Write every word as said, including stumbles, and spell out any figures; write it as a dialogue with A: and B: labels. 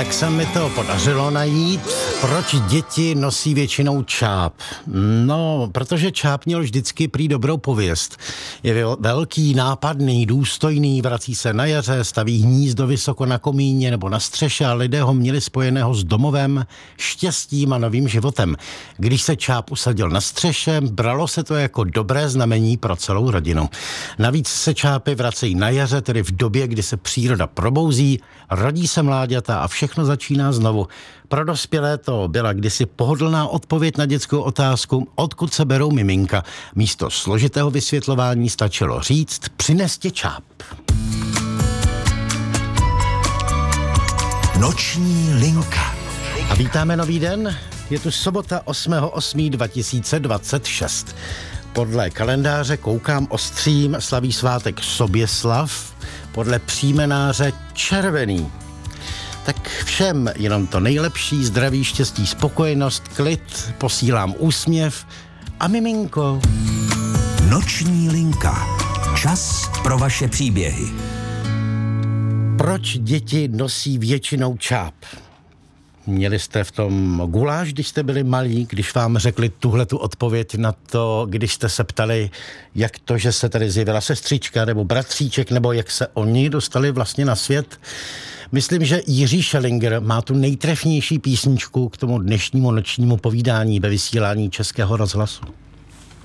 A: Tak se mi to podařilo najít. Proč děti nosí většinou čáp? No, protože čáp měl vždycky prý dobrou pověst. Je velký, nápadný, důstojný, vrací se na jaře, staví hnízdo vysoko na komíně nebo na střeše a lidé ho měli spojeného s domovem, štěstím a novým životem. Když se čáp usadil na střeše, bralo se to jako dobré znamení pro celou rodinu. Navíc se čápy vracejí na jaře, tedy v době, kdy se příroda probouzí, rodí se mláďata a všechno začíná znovu. Pro dospělé to byla kdysi pohodlná odpověď na dětskou otázku, odkud se berou miminka. Místo složitého vysvětlování stačilo říct, přineste čáp.
B: Noční linka.
A: A vítáme nový den. Je tu sobota osmého osmého dva tisíce dvacet šest. Podle kalendáře koukám ostřím slaví svátek Soběslav, podle příjmenáře Červený. Tak všem jenom to nejlepší, zdraví, štěstí, spokojenost, klid, posílám úsměv a miminko.
B: Noční linka. Čas pro vaše příběhy.
A: Proč děti nosí většinou čáp? Měli jste v tom guláš, když jste byli malí, když vám řekli tuhletu odpověď na to, když jste se ptali, jak to, že se tady zjevila sestřička nebo bratříček, nebo jak se oni dostali vlastně na svět? Myslím, že Jiří Schellinger má tu nejtrefnější písničku k tomu dnešnímu nočnímu povídání ve vysílání Českého rozhlasu.